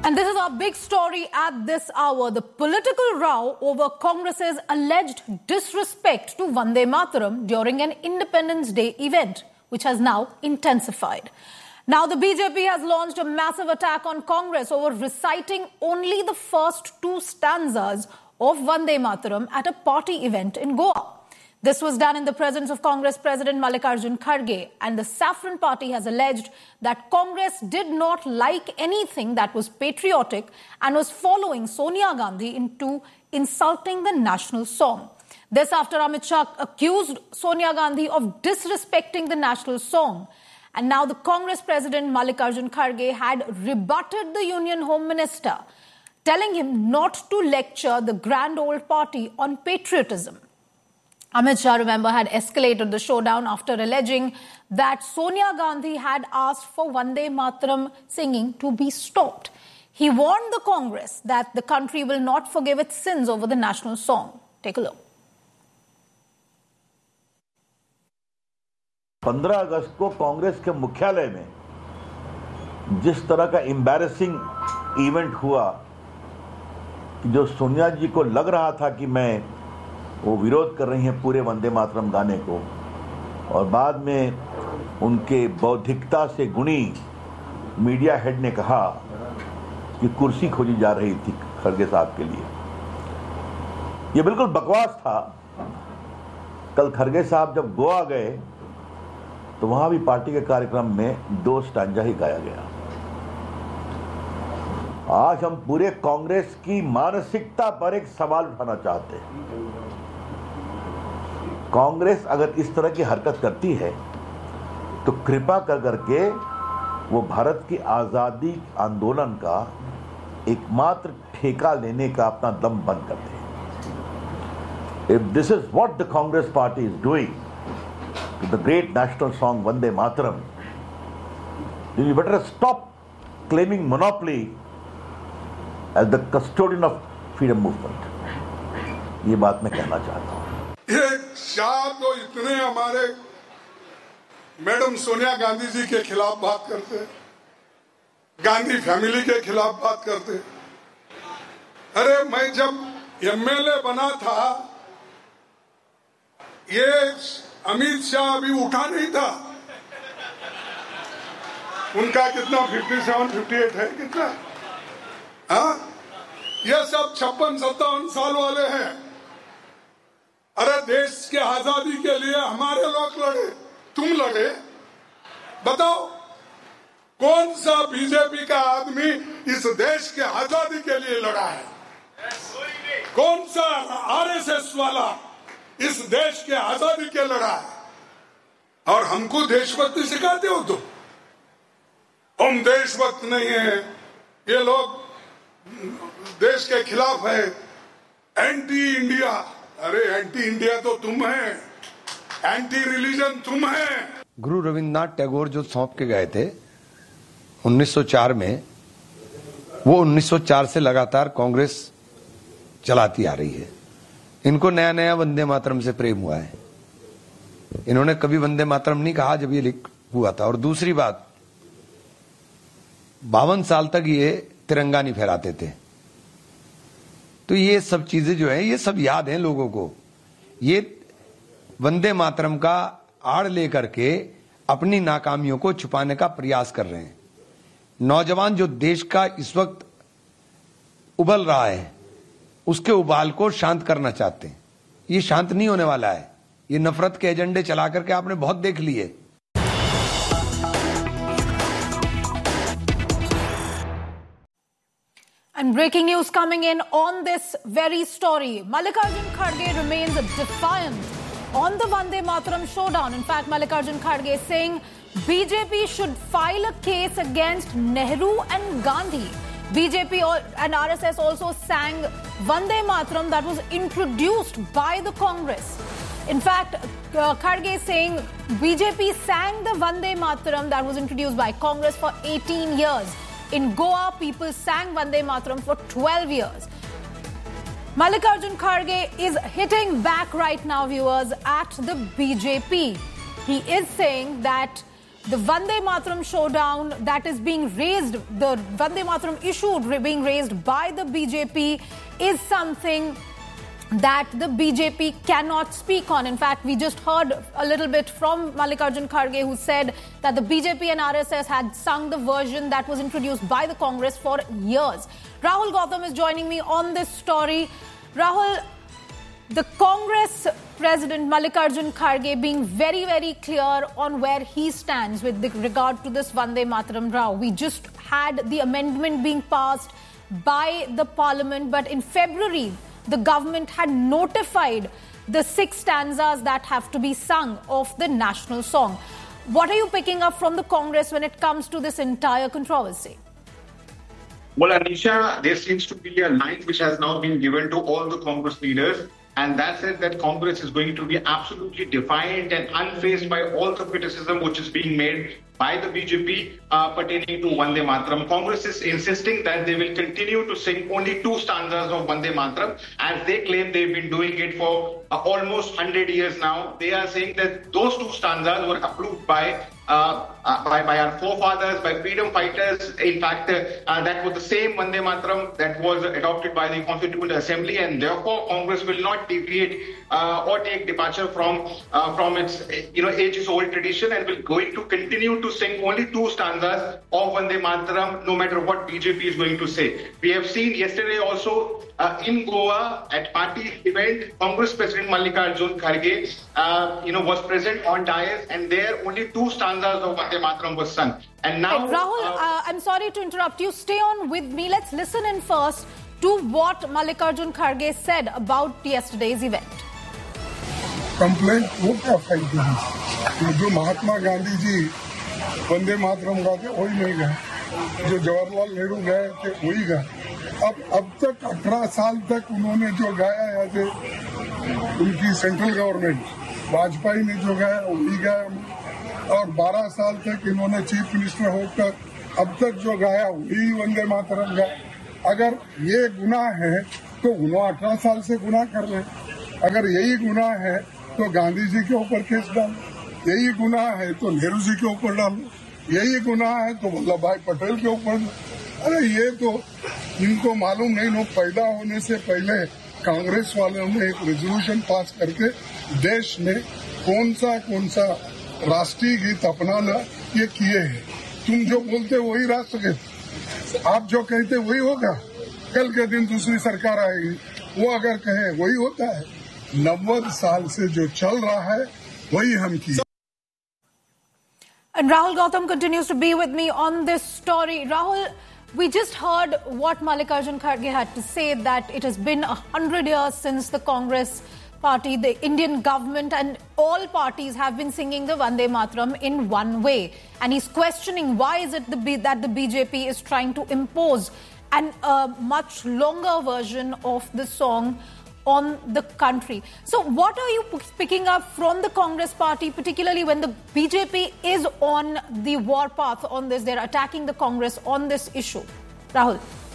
And this is our big story at this hour. The political row over Congress's alleged disrespect to Vande Mataram during an Independence Day event, which has now intensified. Now the BJP has launched a massive attack on Congress over reciting only the first two stanzas of Vande Mataram at a party event in Goa. This was done in the presence of Congress President Mallikarjun Kharge, and the Saffron Party has alleged that Congress did not like anything that was patriotic and was following Sonia Gandhi into insulting the national song. This after Amit Shah accused Sonia Gandhi of disrespecting the national song. And now the Congress President Mallikarjun Kharge had rebutted the Union Home Minister, telling him not to lecture the grand old party on patriotism. Amit Shah, remember, had escalated the showdown after alleging that Sonia Gandhi had asked for Vande Mataram singing to be stopped. He warned the Congress that the country will not forgive its sins over the national song. Take a look. 15 अगस्त को कांग्रेस के मुख्यालय में जिस तरह का embarrassing event हुआ कि जो सोनिया जी को लग रहा था कि वो विरोध कर रही हैं पूरे वंदे मातरम गाने को, और बाद में उनके बौद्धिकता से गुणी मीडिया हेड ने कहा कि कुर्सी खोजी जा रही थी खड़गे साहब के लिए। ये बिल्कुल बकवास था। कल खड़गे साहब जब गोवा गए तो वहां भी पार्टी के कार्यक्रम में 2 स्टांजा ही गाया गया। आज हम पूरे कांग्रेस की मानसिकता पर एक सवाल उठाना चाहते हैं। कांग्रेस अगर इस तरह की हरकत करती है तो कृपा करके वो भारत की आजादी आंदोलन का एकमात्र ठेका लेने का अपना दम बंद कर दे। If this is what the Congress party is doing to the great national song Vande Mataram, then you better stop claiming monopoly as the custodian of freedom movement। ये बात मैं कहना चाहता हूँ। ये शाह तो इतने हमारे मैडम सोनिया गांधी जी के खिलाफ बात करते, गांधी फैमिली के खिलाफ बात करते। अरे मैं जब एमएलए बना था, ये अमित शाह अभी उठा नहीं था। उनका कितना 57, 58 है कितना? हाँ, ये सब 56-57 साल वाले हैं। अरे देश के आजादी के लिए हमारे लोग लड़े, तुम लड़े। बताओ कौन सा बीजेपी का आदमी इस देश के आजादी के लिए लड़ा है? कौन सा आरएसएस वाला इस देश के आजादी के लड़ा है? और हमको देशभक्ति सिखाते हो तो हम देशभक्त नहीं है। ये लोग देश के खिलाफ है, एंटी इंडिया। अरे एंटी इंडिया तो तुम है, एंटी रिलीजन तुम है। गुरु रविंद्रनाथ टैगोर जो सौंप के गए थे 1904 में, वो 1904 से लगातार कांग्रेस चलाती आ रही है। इनको नया नया वंदे मातरम से प्रेम हुआ है। इन्होंने कभी वंदे मातरम नहीं कहा जब ये लिख हुआ था। और दूसरी बात, 52 साल तक ये तिरंगा नहीं फहराते थे। तो ये सब चीजें जो है, ये सब याद हैं लोगों को। ये वंदे मातरम का आड़ लेकर के अपनी नाकामियों को छुपाने का प्रयास कर रहे हैं। नौजवान जो देश का इस वक्त उबल रहा है, उसके उबाल को शांत करना चाहते हैं। ये शांत नहीं होने वाला है। ये नफरत के एजेंडे चला करके आपने बहुत देख लिए। And breaking news coming in on this very story. Mallikarjun Kharge remains defiant on the Vande Mataram showdown. In fact, Mallikarjun Kharge is saying BJP should file a case against Nehru and Gandhi. BJP and RSS also sang Vande Mataram that was introduced by the Congress. In fact, Kharge is saying BJP sang the Vande Mataram that was introduced by Congress for 18 years. In Goa, people sang Vande Mataram for 12 years. Mallikarjun Kharge is hitting back right now, viewers, at the BJP. He is saying that the Vande Mataram showdown that is being raised, the Vande Mataram issue being raised by the BJP is something that the BJP cannot speak on. In fact, we just heard a little bit from Mallikarjun Kharge, who said that the BJP and RSS had sung the version that was introduced by the Congress for years. Rahul Gautam is joining me on this story. Rahul, the Congress President Mallikarjun Kharge being very, very clear on where he stands with regard to this Vande Mataram row. We just had the amendment being passed by the Parliament, but in February, the government had notified the 6 stanzas that have to be sung of the national song. What are you picking up from the Congress when it comes to this entire controversy? Well, Anisha, there seems to be a line which has now been given to all the Congress leaders, and that says that Congress is going to be absolutely defiant and unfazed by all the criticism which is being made by the BJP pertaining to Vande Mataram. Congress is insisting that they will continue to sing only 2 stanzas of Vande Mataram, as they claim they've been doing it for almost 100 years now. They are saying that those 2 stanzas were approved by our forefathers, by freedom fighters. In fact, that was the same Vande Mataram that was adopted by the Constituent Assembly, and therefore Congress will not deviate or take departure from its ages-old tradition, and will going to continue to sing only 2 stanzas of Vande Mataram, no matter what BJP is going to say. We have seen yesterday also in Goa at party event, Congress President Mallikarjun Kharge was present on dais, and there only 2 stanzas of Vande Mataram was sung. And now, Rahul, I'm sorry to interrupt you. Stay on with me. Let's listen in first to what Mallikarjun Kharge said about yesterday's event. Complaint वो क्या file की? जो महात्मा गांधी जी वंदे मातरम गाते वही नहीं गए, जो जवाहरलाल नेहरू गए थे वही गए। अब तक 18 साल तक उन्होंने जो गाया ऐसे उनकी सेंट्रल गवर्नमेंट वाजपेयी ने जो गाया वही गाया, और 12 साल तक इन्होंने चीफ मिनिस्टर होकर अब तक जो गाया वही वंदे मातरम गाया। अगर ये गुनाह है तो उन्होंने 18 साल से गुनाह कर रहे हैं। अगर यही गुनाह है तो गांधी जी के ऊपर केस डालो, यही गुनाह है तो नेहरू जी के ऊपर डालो, यही गुनाह है तो वल्लभ भाई पटेल के ऊपर। अरे ये तो इनको मालूम नहीं, लोग पैदा होने से पहले कांग्रेस वालों ने एक रेजोल्यूशन पास करके देश में कौन सा राष्ट्रीय गीत अपनाना ये किए हैं। तुम जो बोलते वही राष्ट्रगीत, आप जो कहते वही होगा। कल के दिन दूसरी सरकार आएगी, वो अगर कहे वही होता है। 90 साल से जो चल रहा है वही हम किए। And Rahul Gautam continues to be with me on this story. Rahul, we just heard what Mallikarjun Kharge had to say, that it has been 100 years since the Congress party, the Indian government and all parties have been singing the Vande Mataram in one way. And he's questioning why is it that the BJP is trying to impose a much longer version of the song on the country. So what are you picking up from the Congress party, particularly when the BJP is on the warpath on this? They're attacking the Congress on this issue. Rahul.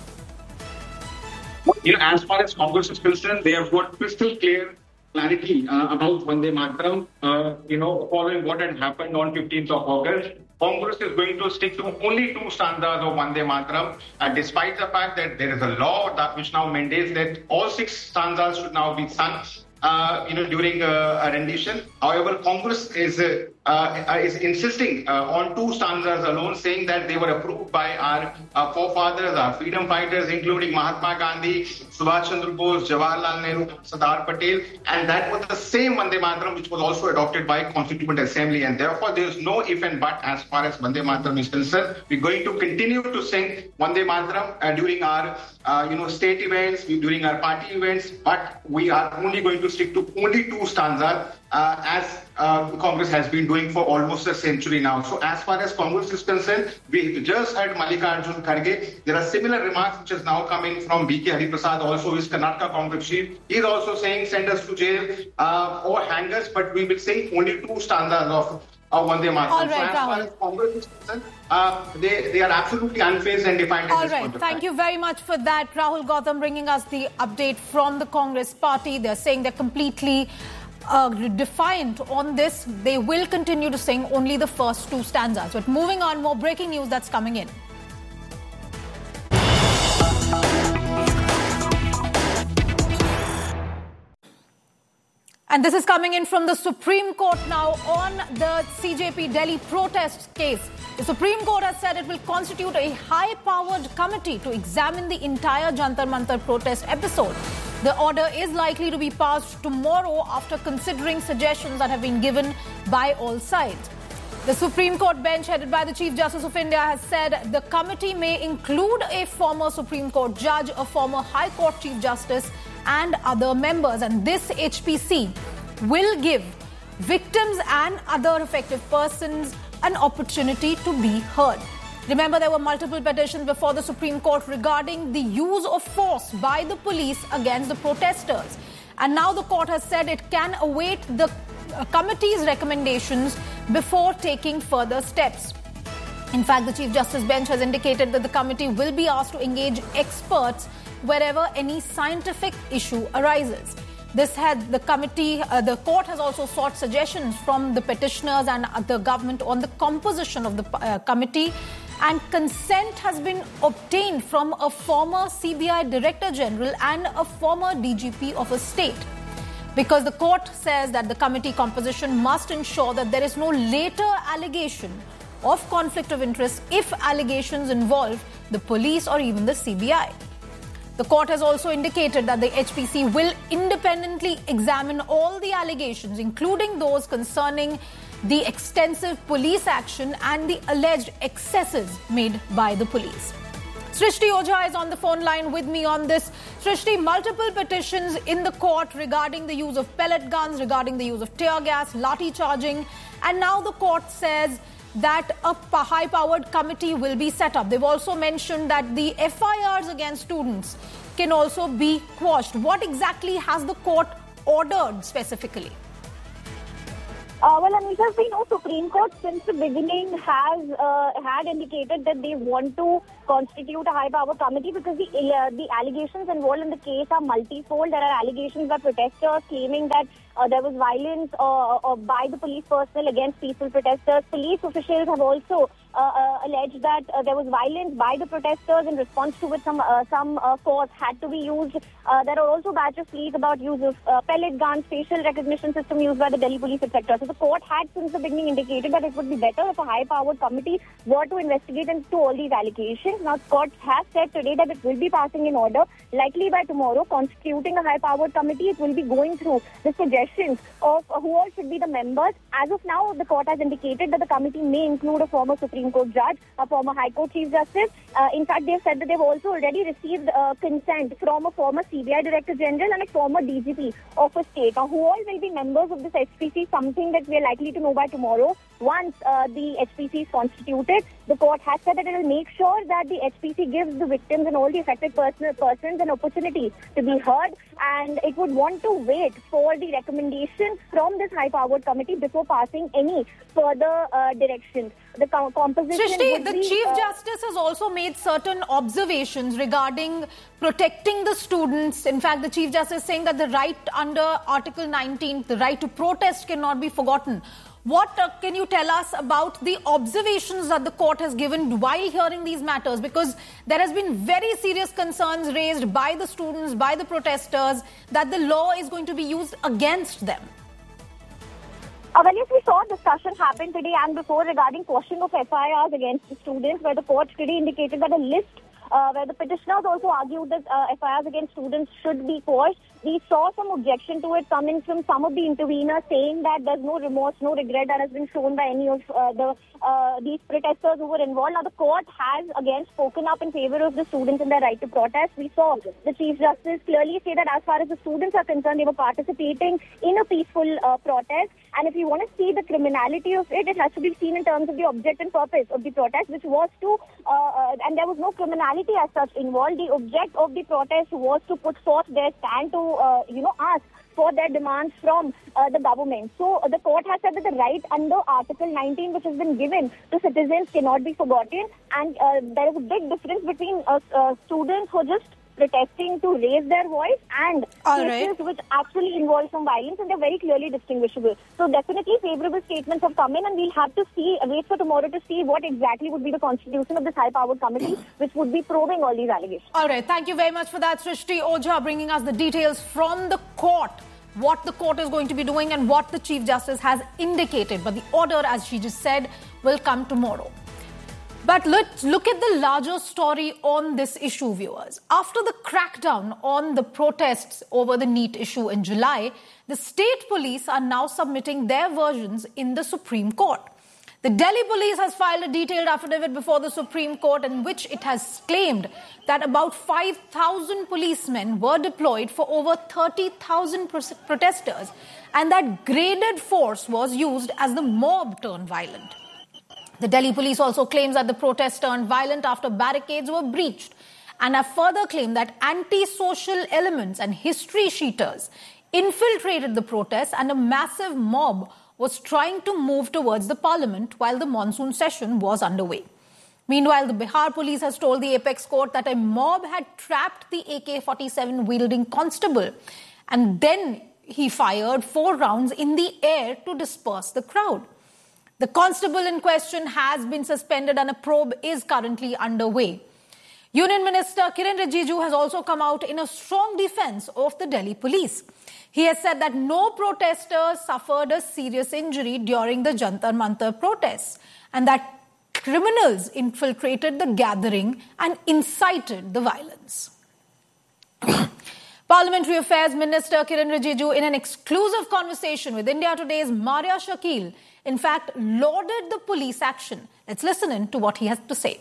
As far as Congress is concerned, they have got crystal clear clarity about Vande Mataram, following what had happened on 15th of August. Congress is going to stick to only 2 stanzas of Vande Mataram, despite the fact that there is a law which now mandates that all 6 stanzas should now be sung, during a rendition. However, Congress is insisting on 2 stanzas alone, saying that they were approved by our forefathers, our freedom fighters, including Mahatma Gandhi, Subhash Chandra Bose, Jawaharlal Nehru, Sardar Patel, and that was the same Vande Mataram which was also adopted by Constituent Assembly, and therefore there is no if and but as far as Vande Mataram is concerned. We're going to continue to sing Vande Mataram during our state events, during our party events, but we are only going to stick to only 2 stanzas as Congress has been doing for almost a century now. So as far as Congress is concerned, we just heard Mallikarjun Kharge. There are similar remarks which is now coming from B.K. Hariprasad, also his Karnataka Congress chief. He is also saying send us to jail or hang us, but we will sing only 2 stanzas of Vande Mataram. All right, so as far as Congress is concerned, they are absolutely unfazed and defiant. All right, thank you very much for that. Rahul Gautam bringing us the update from the Congress party. They're saying they're completely defiant on this. They will continue to sing only the first two stanzas. But moving on, more breaking news that's coming in. And this is coming in from the Supreme Court now on the CJP Delhi protest case. The Supreme Court has said it will constitute a high-powered committee to examine the entire Jantar Mantar protest episode. The order is likely to be passed tomorrow after considering suggestions that have been given by all sides. The Supreme Court bench headed by the Chief Justice of India has said the committee may include a former Supreme Court judge, a former High Court Chief Justice and other members. And this HPC will give victims and other affected persons an opportunity to be heard. Remember, there were multiple petitions before the Supreme Court regarding the use of force by the police against the protesters. And now the court has said it can await the committee's recommendations before taking further steps. In fact, the Chief Justice bench has indicated that the committee will be asked to engage experts wherever any scientific issue arises. The court has also sought suggestions from the petitioners and the government on the composition of the committee, and consent has been obtained from a former CBI Director General and a former DGP of a state. Because the court says that the committee composition must ensure that there is no later allegation of conflict of interest if allegations involve the police or even the CBI. The court has also indicated that the HPC will independently examine all the allegations, including those concerning the extensive police action and the alleged excesses made by the police. Srishti Ojha is on the phone line with me on this. Srishti, multiple petitions in the court regarding the use of pellet guns, regarding the use of tear gas, lathi charging, and now the court says that a high-powered committee will be set up. They've also mentioned that the FIRs against students can also be quashed. What exactly has the court ordered specifically? Well, Anisha, we know Supreme Court since the beginning has had indicated that they want to constitute a high-power committee because the allegations involved in the case are multifold. There are allegations by protesters claiming that there was violence by the police personnel against peaceful protesters. Police officials have also alleged that there was violence by the protesters, in response to which some force had to be used. There are also batches pleas about use of pellet guns, facial recognition system used by the Delhi police, etc. So the court had since the beginning indicated that it would be better if a high-powered committee were to investigate into all these allegations. Now, the court has said today that it will be passing an order, likely by tomorrow, constituting a high-powered committee. It will be going through the suggestions of who all should be the members. As of now, the court has indicated that the committee may include a former Supreme Court judge, a former High Court Chief Justice. In fact, they've said that they've also already received consent from a former CBI Director General and a former DGP of a state. Now, who all will be members of this HPC, something that we are likely to know by tomorrow. Once the HPC is constituted, the court has said that it will make sure that the HPC gives the victims and all the affected persons an opportunity to be heard, and it would want to wait for the recommendations from this high-powered committee before passing any further directions. The composition Srishti, the Chief Justice has also made certain observations regarding protecting the students. In fact, the Chief Justice saying that the right under Article 19, the right to protest, cannot be forgotten. What can you tell us about the observations that the court has given while hearing these matters? Because there has been very serious concerns raised by the students, by the protesters, that the law is going to be used against them. Well, yes, we saw a discussion happen today and before regarding quashing of FIRs against the students, where the court today indicated that a list where the petitioners also argued that FIRs against students should be quashed. We saw some objection to it coming from some of the interveners, saying that there's no remorse, no regret that has been shown by any of these protesters who were involved. Now, the court has again spoken up in favor of the students and their right to protest. We saw the Chief Justice clearly say that as far as the students are concerned, they were participating in a peaceful protest. And if you want to see the criminality of it, it has to be seen in terms of the object and purpose of the protest, which was to, and there was no criminality as such involved. The object of the protest was to put forth their stand to, ask for their demands from the government. So the court has said that the right under Article 19, which has been given to citizens, cannot be forgotten. And there is a big difference between students who are just protesting to raise their voice and cases which actually involve some violence, and they're very clearly distinguishable. So definitely favorable statements have come in, and we'll have to wait for tomorrow to see what exactly would be the constitution of this high-powered committee which would be probing all these allegations. All right, thank you very much for that, Srishti Ojha, bringing us the details from the court, what the court is going to be doing and what the Chief Justice has indicated. But the order, as she just said, will come tomorrow. But let's look at the larger story on this issue, viewers. After the crackdown on the protests over the NEET issue in July, the state police are now submitting their versions in the Supreme Court. The Delhi police has filed a detailed affidavit before the Supreme Court in which it has claimed that about 5,000 policemen were deployed for over 30,000 protesters and that graded force was used as the mob turned violent. The Delhi police also claims that the protests turned violent after barricades were breached and have further claimed that anti-social elements and history sheeters infiltrated the protests and a massive mob was trying to move towards the parliament while the monsoon session was underway. Meanwhile, the Bihar police has told the Apex Court that a mob had trapped the AK-47 wielding constable and then he fired 4 rounds in the air to disperse the crowd. The constable in question has been suspended and a probe is currently underway. Union Minister Kiren Rijiju has also come out in a strong defense of the Delhi police. He has said that no protesters suffered a serious injury during the Jantar Mantar protests and that criminals infiltrated the gathering and incited the violence. Parliamentary Affairs Minister Kiren Rijiju, in an exclusive conversation with India Today's Maria Shakil, in fact, lauded the police action. Let's listen in to what he has to say.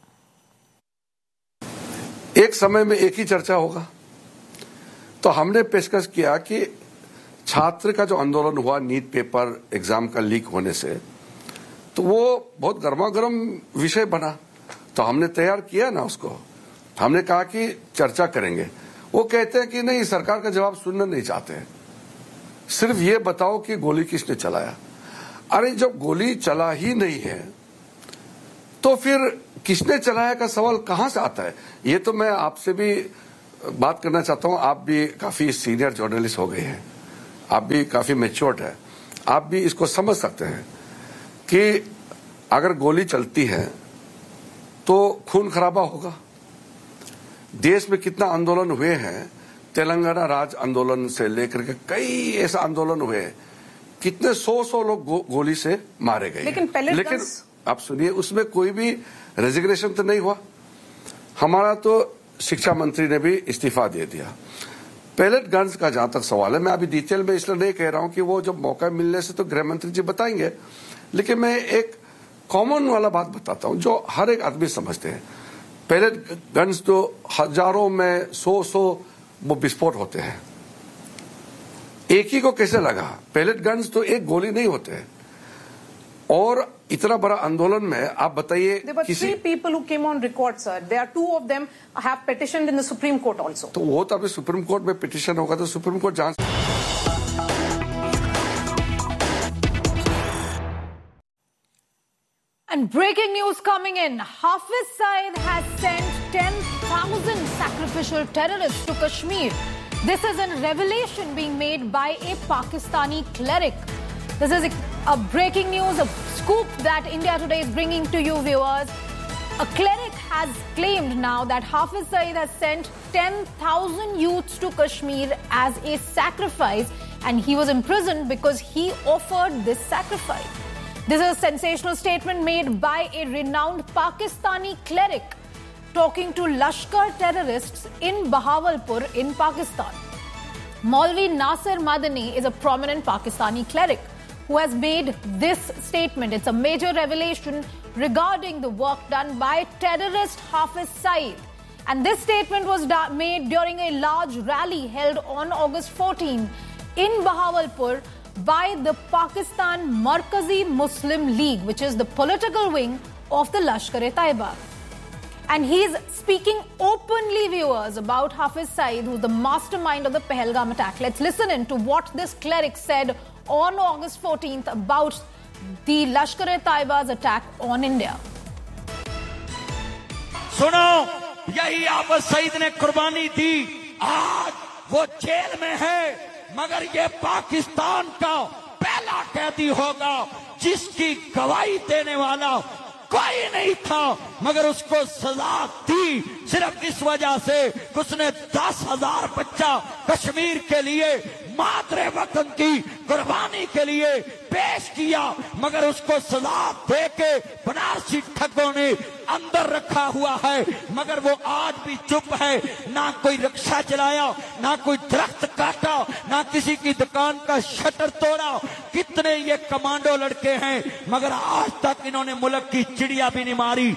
एक समय में एक ही चर्चा होगा, तो हमने पेशकश किया कि छात्र का जो आंदोलन हुआ नीट पेपर एग्जाम का लीक होने से, तो वो बहुत गर्मागर्म विषय बना, तो हमने तैयार किया ना उसको। हमने कहा कि चर्चा करेंगे। वो कहते हैं कि नहीं, सरकार का जवाब सुनना नहीं चाहते हैं, सिर्फ ये बताओ कि गोली किसने चलाया। अरे जब गोली चला ही नहीं है तो फिर किसने चलाया का सवाल कहां से आता है। ये तो मैं आपसे भी बात करना चाहता हूं, आप भी काफी सीनियर जर्नलिस्ट हो गए हैं, आप भी काफी मैच्योर्ड है, आप भी इसको समझ सकते हैं कि अगर गोली चलती है तो खून खराबा होगा। देश में कितना आंदोलन हुए हैं, तेलंगाना राज आंदोलन से लेकर के कई ऐसे आंदोलन हुए, कितने 100 लोग गोली से मारे गए। लेकिन आप सुनिए, उसमें कोई भी रेजिग्नेशन तो नहीं हुआ। हमारा तो शिक्षा मंत्री ने भी इस्तीफा दे दिया। पैलेट गन्स का जहां तक सवाल है, मैं अभी डिटेल में इसलिए नहीं कह रहा हूं कि वो जब मौका मिलने से तो गृह मंत्री जी बताएंगे, लेकिन मैं एक कॉमन वाला बात बताता हूं जो हर एक आदमी समझते हैं। पैलेट गन्स तो हजारों में 100 वो विस्फोट होते हैं, एक ही को कैसे लगा? पैलेट गन्स तो एक गोली नहीं होते हैं, और इतना बड़ा आंदोलन में आप बताइए। There were 3 people who came on record, sir. There are 2 of them have petitioned in the Supreme Court also. तो वो तो अभी सुप्रीम कोर्ट में पिटिशन होगा, तो सुप्रीम कोर्ट जांच। And breaking news coming in, Hafiz Saeed has sent 10,000 sacrificial terrorists to Kashmir. This is a revelation being made by a Pakistani cleric. This is a breaking news, a scoop that India Today is bringing to you, viewers. A cleric has claimed now that Hafiz Saeed has sent 10,000 youths to Kashmir as a sacrifice, and he was imprisoned because he offered this sacrifice. This is a sensational statement made by a renowned Pakistani cleric talking to Lashkar terrorists in Bahawalpur in Pakistan. Maulvi Nasir Madani is a prominent Pakistani cleric who has made this statement. It's a major revelation regarding the work done by terrorist Hafiz Saeed. And this statement was made during a large rally held on August 14 in Bahawalpur by the Pakistan Markazi Muslim League, which is the political wing of the Lashkar-e-Taiba. And he's speaking openly, viewers, about Hafiz Saeed, who's the mastermind of the Pahalgam attack. Let's listen in to what this cleric said on August 14th about the Lashkar-e-Taiba's attack on India. सुनो, यही हाफिज सईद ने कुर्बानी दी। आज वो jail में है, मगर ये पाकिस्तान का पहला कैदी होगा जिसकी गवाही देने वाला कोई नहीं था, मगर उसको सजा दी सिर्फ इस वजह से उसने 10,000 बच्चा कश्मीर के लिए मातरे वतन की कुर्बानी के लिए पेश किया, मगर उसको सजा देके बनारसी ठगों ने अंदर रखा हुआ है, मगर वो आज भी चुप है। ना कोई रिक्शा चलाया, ना कोई दरख्त काटा, ना किसी की दुकान का शटर तोड़ा। कितने ये कमांडो लड़के हैं, मगर आज तक इन्होंने मुल्क की चिड़िया भी नहीं मारी।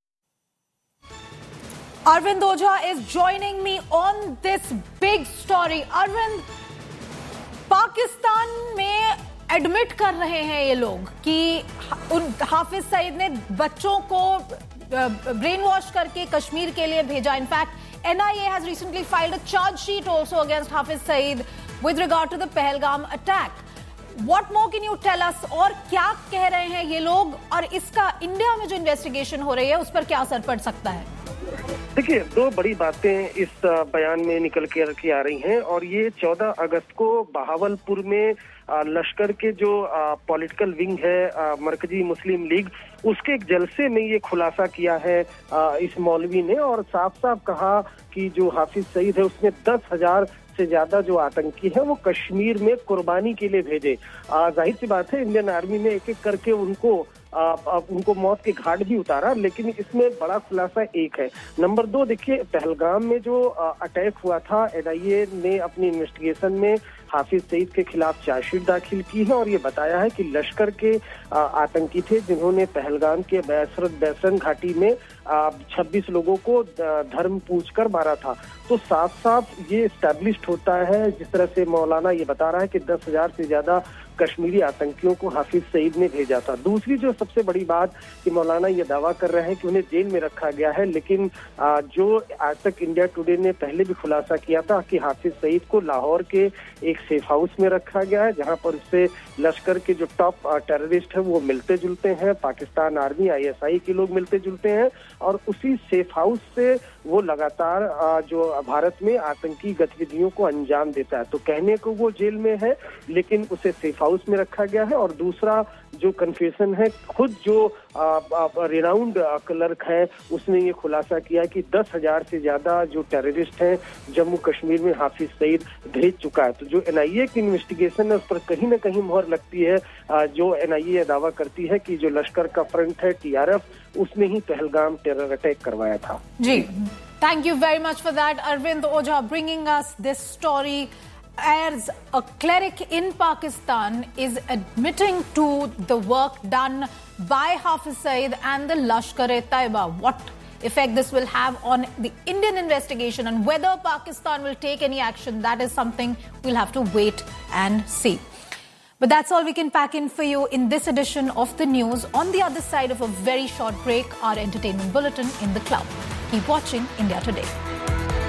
Arvind Ojha is joining me on this big story. Arvind, Pakistan में एडमिट कर रहे हैं ये लोग कि हाफिज सईद ने बच्चों को ब्रेन वॉश करके कश्मीर के लिए भेजा। In fact NIA has recently filed a charge sheet also against Hafiz Saeed with regard to the Pahalgam attack. What more can you tell us? और क्या कह रहे हैं ये लोग, और इसका इंडिया में जो इन्वेस्टिगेशन हो रही है उस पर क्या असर पड़ सकता है? देखिए, दो बड़ी बातें इस बयान में निकल के आ रही हैं, और ये 14 अगस्त को बहावलपुर में लश्कर के जो पॉलिटिकल विंग है मरकजी मुस्लिम लीग, उसके एक जलसे में ये खुलासा किया है इस मौलवी ने, और साफ साफ कहा कि जो हाफिज सईद है उसने 10,000 से ज्यादा जो आतंकी है वो कश्मीर में कुर्बानी के लिए भेजे। जाहिर सी बात है, इंडियन आर्मी ने एक एक करके उनको मौत के घाट भी उतारा, लेकिन इसमें बड़ा खुलासा एक है। नंबर 2, देखिए, पहलगाम में जो अटैक हुआ था, NIA ने अपनी इन्वेस्टिगेशन में हाफिज सईद के खिलाफ चार्जशीट दाखिल की है और ये बताया है कि लश्कर के आतंकी थे जिन्होंने पहलगाम के बैसरन घाटी में 26 लोगों को धर्म पूछकर मारा था। तो साफ साफ ये एस्टैब्लिश्ड होता है, जिस तरह से मौलाना ये बता रहा है कि 10,000 से ज्यादा कश्मीरी आतंकियों को हाफिज सईद ने भेजा था। दूसरी जो सबसे बड़ी बात कि मौलाना ये दावा कर रहे हैं कि उन्हें जेल में रखा गया है, लेकिन जो आज तक इंडिया टुडे ने पहले भी खुलासा किया था कि हाफिज सईद को लाहौर के एक सेफ हाउस में रखा गया है, जहां पर उससे लश्कर के जो टॉप टेररिस्ट है वो मिलते जुलते हैं, पाकिस्तान आर्मी ISI के लोग मिलते जुलते हैं, और उसी सेफ हाउस से वो लगातार जो भारत में आतंकी गतिविधियों को अंजाम देता है। तो कहने को वो जेल में है, लेकिन उसे सेफ हाउस में रखा गया है। और दूसरा जो कन्फेशन है, खुद जो रिनाउंड क्लर्क है उसने ये खुलासा किया कि 10,000 से ज्यादा जो टेररिस्ट हैं जम्मू कश्मीर में हाफिज सईद भेज चुका है। तो जो NIA की इन्वेस्टिगेशन है उस पर कहीं ना कहीं मोहर लगती है। जो NIA दावा करती है कि जो लश्कर का फ्रंट है TRF, उसने ही पहलगाम टेरर अटैक करवाया था। जी, thank you very much for that, Arvind Ojha, bringing us this story as a cleric in Pakistan is admitting to the work done by Hafiz Saeed and the Lashkar-e-Taiba. What effect this will have on the Indian investigation and whether Pakistan will take any action, that is something we'll have to wait and see. But that's all we can pack in for you in this edition of the news. On the other side of a very short break, our entertainment bulletin in the club. Keep watching India Today.